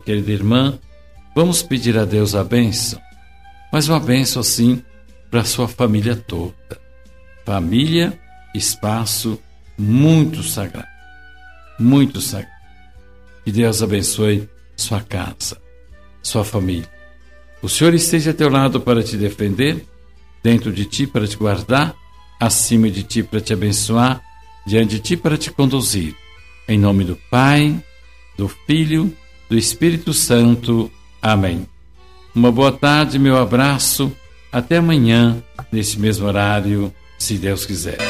querida irmã, vamos pedir a Deus a bênção, mas uma bênção assim para a sua família toda. Família, espaço muito sagrado, muito sagrado. Que Deus abençoe sua casa, sua família. O Senhor esteja a teu lado para te defender, dentro de ti para te guardar, acima de ti para te abençoar, diante de ti para te conduzir. Em nome do Pai, do Filho, do Espírito Santo. Amém. Uma boa tarde, meu abraço. Até amanhã, nesse mesmo horário, se Deus quiser.